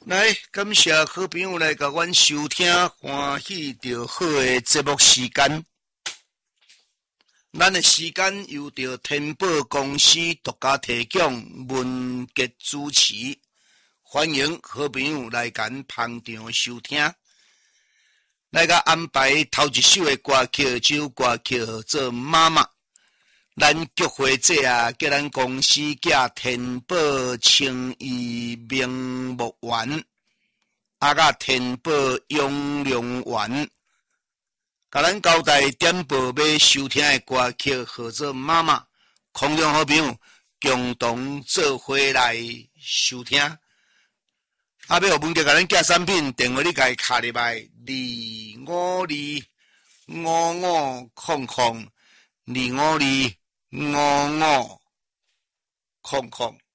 来，感谢好朋友来甲阮收听，欢喜着好的节目时间。咱的时间由着天宝公司独家提供，文杰主持。欢迎好朋友来咱捧场收听。来甲安排头一首的歌曲，这首歌曲叫做《妈妈》。咱菊花姐啊，叫咱公司叫天宝青衣名木园，甲天宝永良园，甲咱交代点播要收听的歌曲，叫做《妈妈》。空中好朋友共同做伙来收听。要有问题，甲咱寄产品电话，你家卡入来2525500，2525500。